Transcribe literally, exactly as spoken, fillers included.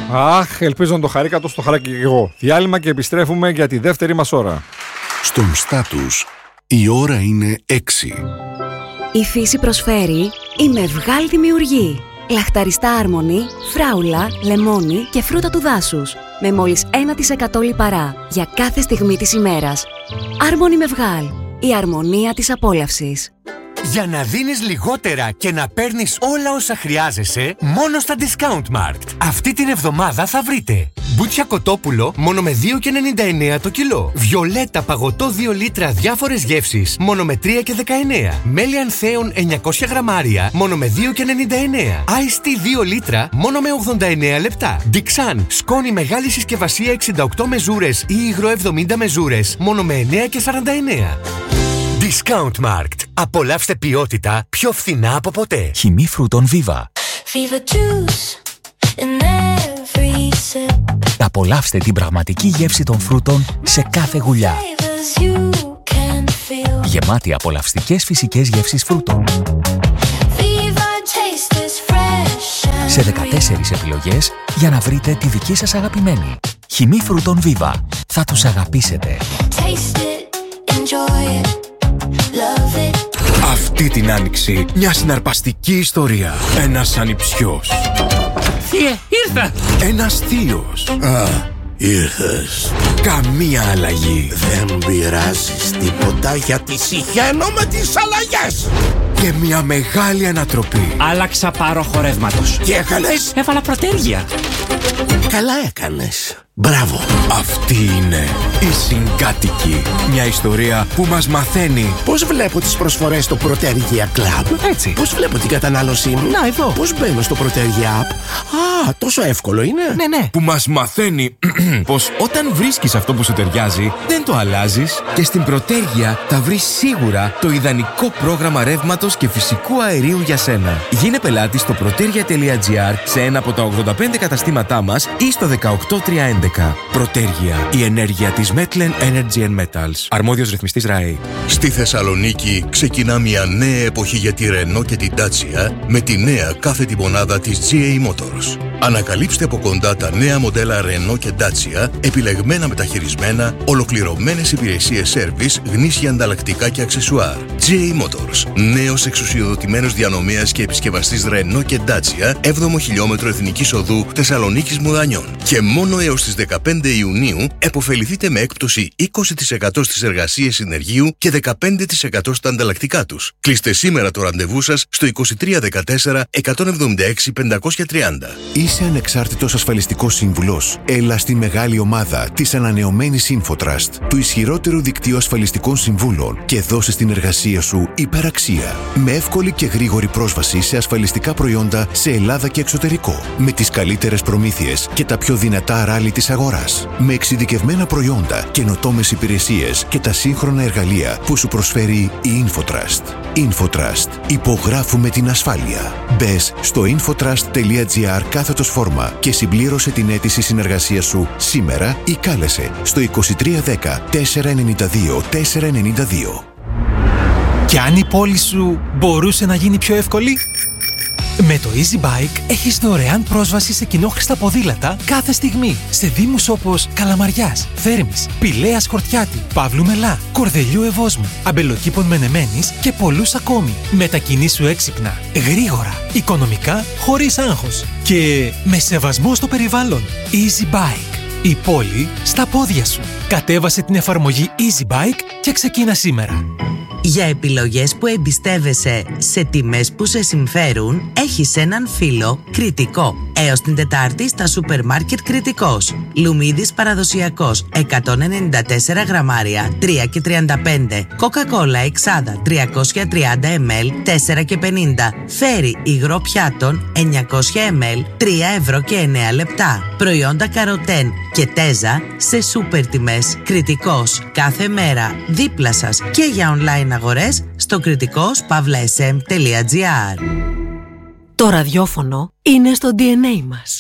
Αχ, ελπίζω να το χαρήκα τόσο το χαράκι και εγώ. Διάλειμμα και επιστρέφουμε για τη δεύτερη μας ώρα. Στον Στάτους η ώρα είναι έξι. Η φύση προσφέρει η Μευγάλ Δημιουργεί. Λαχταριστά άρμονη, φράουλα, λεμόνι και φρούτα του δάσους. Με μόλις ένα τοις εκατό λιπαρά για κάθε στιγμή της ημέρας. Άρμονη Μευγάλ. Η αρμονία της απόλαυσης. Για να δίνεις λιγότερα και να παίρνεις όλα όσα χρειάζεσαι, μόνο στα Discount Mart. Αυτή την εβδομάδα θα βρείτε μπούτσια κοτόπουλο μόνο με δύο και ενενήντα εννέα το κιλό. Βιολέτα παγωτό δύο λίτρα διάφορες γεύσεις μόνο με τρία και δεκαεννέα. Μέλι ανθέων εννιακόσια γραμμάρια μόνο με δύο και ενενήντα εννέα. Ice Tea δύο λίτρα μόνο με ογδόντα εννέα λεπτά. Dixan σκόνη μεγάλη συσκευασία εξήντα οκτώ μεζούρες ή υγρό εβδομήντα μεζούρες μόνο με εννέα και σαράντα εννέα. Discount Markt. Απολαύστε ποιότητα πιο φθηνά από ποτέ. Χυμή φρούτων Viva. Απολαύστε την πραγματική γεύση των φρούτων σε κάθε γουλιά. Γεμάτη απολαυστικές φυσικές γεύσεις φρούτων. Σε δεκατέσσερις επιλογές για να βρείτε τη δική σας αγαπημένη. Χυμή φρούτων Viva. Θα τους αγαπήσετε. Αυτή την άνοιξη μια συναρπαστική ιστορία. Ένας ανιψιός. Θείε, ήρθα! Ένας θείος. Α, ήρθες. Καμία αλλαγή. Δεν πειράζεις τίποτα γιατί συχαίνω με τις αλλαγές. Και μια μεγάλη ανατροπή. Άλλαξα πάροχο ρεύματος. Τι έκανες? Έβαλα προτέργεια. Καλά έκανες. Μπράβο. Αυτή είναι η Συγκάτοικη. Μια ιστορία που μας μαθαίνει πώς βλέπω τις προσφορές στο Protergia Club. Έτσι. Πώς βλέπω την κατανάλωσή μου. Να, εδώ. Πώς μπαίνω στο Protergia App. Α, τόσο εύκολο είναι. Ναι, ναι. Που μας μαθαίνει πως όταν βρίσκεις αυτό που σου ταιριάζει, δεν το αλλάζεις και στην Protergia θα βρεις σίγουρα το ιδανικό πρόγραμμα ρεύματος και φυσικού αερίου για σένα. Γίνε πελάτης στο protergia τελεία gr σε ένα από τα ογδόντα πέντε καταστήματά μας ή στο δεκαοκτώ τριακόσια έντεκα. Protergia, η ενέργεια της Metlen Energy and Metals. Αρμόδιος ρυθμιστής ΡΑΕ. Στη Θεσσαλονίκη ξεκινά μια νέα εποχή για τη Renault και την Dacia με τη νέα κάθετη μονάδα της τζι έι Motors. Ανακαλύψτε από κοντά τα νέα μοντέλα Renault και Dacia, επιλεγμένα μεταχειρισμένα, ολοκληρωμένες υπηρεσίες σέρβις, γνήσια ανταλλακτικά και αξεσουάρ. τζι έι Motors, νέος εξουσιοδοτημένος διανομέας και επισκευαστής Renault και Dacia, έβδομο χιλιόμετρο Εθνικής Οδού Θεσσαλονίκης Μουδανιών. Και μόνο έως τις δεκαπέντε Ιουνίου επωφεληθείτε με έκπτωση είκοσι τοις εκατό στις εργασίες συνεργείου και δεκαπέντε τοις εκατό στα ανταλλακτικά τους. Κλείστε σήμερα το ραντεβού σας στο είκοσι τρία δεκατέσσερα εκατόν εβδομήντα έξι πεντακόσια τριάντα. Είσαι ανεξάρτητος ασφαλιστικός σύμβουλος. Έλα στη μεγάλη ομάδα της ανανεωμένης InfoTrust, του ισχυρότερου δικτύου ασφαλιστικών συμβούλων και δώσε στην εργασία σου υπεραξία. Με εύκολη και γρήγορη πρόσβαση σε ασφαλιστικά προϊόντα σε Ελλάδα και εξωτερικό. Με τις καλύτερες προμήθειες και τα πιο δυνατά ράλι της αγοράς. Με εξειδικευμένα προϊόντα, καινοτόμες υπηρεσίες και τα σύγχρονα εργαλεία που σου προσφέρει η InfoTrust. InfoTrust. Υπογράφουμε την ασφάλεια. Μπες στο infotrust τελεία gr κάθετος φόρμα και συμπλήρωσε την αίτηση συνεργασίας σου σήμερα ή κάλεσε στο είκοσι τρία δέκα τετρακόσια ενενήντα δύο τετρακόσια ενενήντα δύο. Κι αν η πόλη σου μπορούσε να γίνει πιο εύκολη? Με το Easy Bike έχεις δωρεάν πρόσβαση σε κοινόχρηστα ποδήλατα κάθε στιγμή σε δήμους όπως Καλαμαριάς, Θέρμης, Πηλαίας Χορτιάτη, Παύλου Μελά, Κορδελιού Ευόσμου, Αμπελοκήπων Μενεμένης και πολλούς ακόμη. Μετακινήσου έξυπνα, γρήγορα, οικονομικά, χωρίς άγχος και με σεβασμό στο περιβάλλον. Easy Bike. Η πόλη στα πόδια σου. Κατέβασε την εφαρμογή Easy Bike και ξεκίνα σήμερα. Για επιλογές που εμπιστεύεσαι σε τιμές που σε συμφέρουν, έχεις έναν φίλο Κρητικό. Έως την Τετάρτη στα σούπερ μάρκετ Κρητικός. Λουμίδης παραδοσιακός εκατόν ενενήντα τέσσερα γραμμάρια τρία και τριάντα πέντε. Coca-Cola εξάδα τριακόσια τριάντα μιλιλίτρα τέσσερα και πενήντα. Φέρι υγρό πιάτων εννιακόσια μιλιλίτρα τρία ευρώ και εννέα λεπτά. Προϊόντα Καροτέν και Τέζα σε σούπερ τιμές. Κρητικός. Κάθε μέρα δίπλα σας και για online αγορές στο κριτικός παύλα ες εμ τελεία τζι άρ. Το ραδιόφωνο είναι στο ντι εν έι μας.